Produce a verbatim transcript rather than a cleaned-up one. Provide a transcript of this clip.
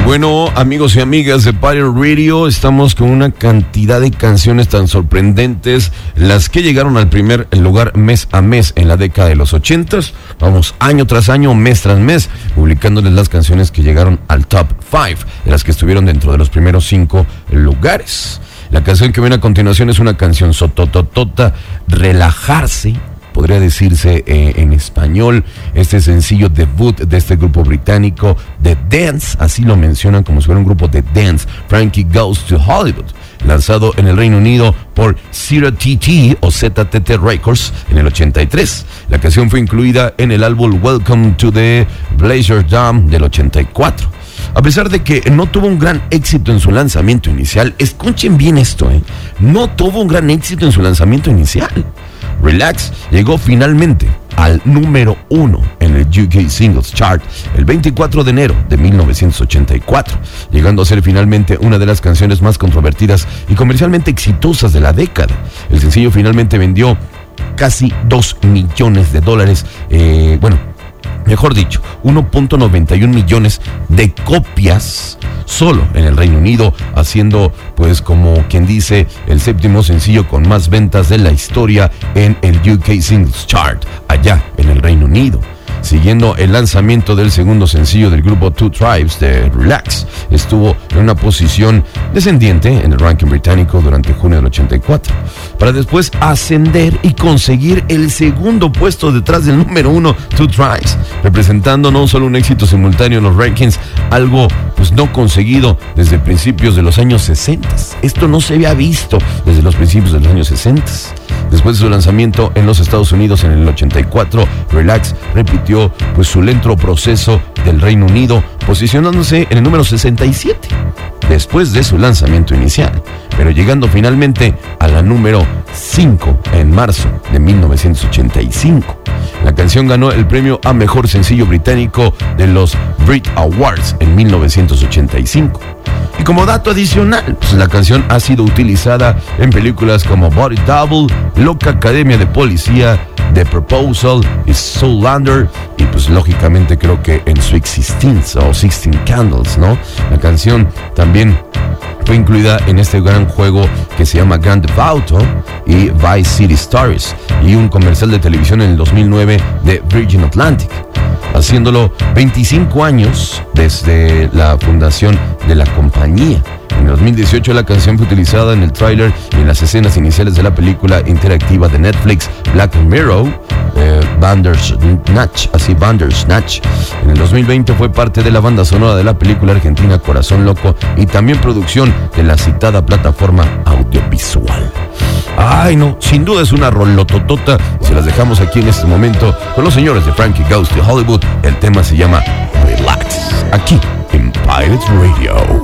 Bueno, amigos y amigas de Pirate Radio, estamos con una cantidad de canciones tan sorprendentes, las que llegaron al primer lugar mes a mes en la década de los ochentas. Vamos año tras año, mes tras mes, publicándoles las canciones que llegaron al top cinco, de las que estuvieron dentro de los primeros cinco lugares. La canción que viene a continuación es una canción sotototota, relajarse, podría decirse eh, en español. Este sencillo debut de este grupo británico The Dance, así lo mencionan como si fuera un grupo de dance, Frankie Goes to Hollywood, lanzado en el Reino Unido por Z T T o Z T T Records en el ochenta y tres. La canción fue incluida en el álbum Welcome to the Blazer Dome del ochenta y cuatro. A pesar de que no tuvo un gran éxito en su lanzamiento inicial, escuchen bien esto, ¿eh? No tuvo un gran éxito en su lanzamiento inicial. Relax llegó finalmente al número uno en el U K Singles Chart el veinticuatro de enero de mil novecientos ochenta y cuatro, llegando a ser finalmente una de las canciones más controvertidas y comercialmente exitosas de la década. El sencillo finalmente vendió casi dos millones de dólares, eh, bueno, mejor dicho, uno punto noventa y uno millones de copias solo en el Reino Unido, haciendo, pues, como quien dice, el séptimo sencillo con más ventas de la historia en el U K Singles Chart, allá en el Reino Unido. Siguiendo el lanzamiento del segundo sencillo del grupo Two Tribes, de Relax, estuvo en una posición descendiente en el ranking británico durante junio del ochenta y cuatro, para después ascender y conseguir el segundo puesto detrás del número uno, Two Tribes, representando no solo un éxito simultáneo en los rankings, algo pues no conseguido desde principios de los años sesenta. Esto no se había visto desde los principios de los años sesenta. Después de su lanzamiento en los Estados Unidos en el ochenta y cuatro, Relax repitió pues su lento proceso del Reino Unido, posicionándose en el número sesenta y siete después de su lanzamiento inicial, pero llegando finalmente a la número cinco en marzo de mil novecientos ochenta y cinco. La canción ganó el premio a Mejor Sencillo Británico de los Brit Awards en mil novecientos ochenta y cinco. Y como dato adicional, pues la canción ha sido utilizada en películas como Body Double, Loca Academia de Policía, The Proposal y Zoolander, y pues lógicamente creo que en Sweet Sixteen o Sixteen Candles, ¿no? La canción también fue incluida en este gran juego que se llama Grand Theft Auto y Vice City Stories, y un comercial de televisión en el dos mil nueve de Virgin Atlantic, haciéndolo veinticinco años desde la fundación de la compañía. En el dos mil dieciocho la canción fue utilizada en el tráiler y en las escenas iniciales de la película interactiva de Netflix Black Mirror, eh, Bandersnatch, así Bandersnatch. En el dos mil veinte fue parte de la banda sonora de la película argentina Corazón Loco y también producción de la citada plataforma audiovisual. Ay, no, sin duda es una rolototota, y se las dejamos aquí en este momento con los señores de Frankie Goes to Hollywood. El tema se llama Relax, aquí en Pirate Radio.